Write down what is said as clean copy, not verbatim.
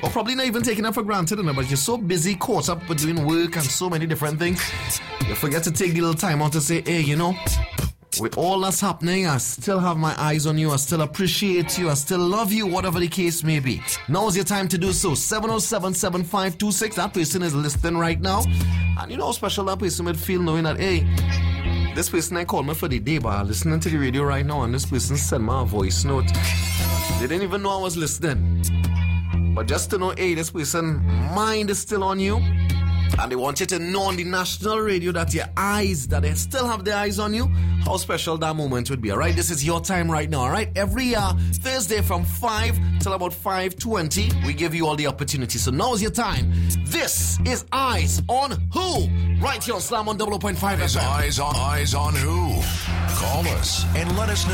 or probably not even taking it for granted, but you're so busy, caught up with doing work and so many different things, you forget to take the little time out to say, hey, you know, with all that's happening, I still have my eyes on you, I still appreciate you, I still love you, whatever the case may be. Now's your time to do so. 707-7526, that person is listening right now, and you know how special that person would feel knowing that, hey, this person I called me for the day, but I'm listening to the radio right now, and this person sent me a voice note. They didn't even know I was listening. But just to know, hey, this person's mind is still on you, and they want you to know on the national radio that your eyes, that they still have their eyes on you, how special that moment would be, alright? This is your time right now, alright? Every Thursday from 5 till about 5:20, we give you all the opportunity. So now's your time. This is Eyes on Who? Right here on Slam on 00.5 FM. Eyes on Who? Call us and let us know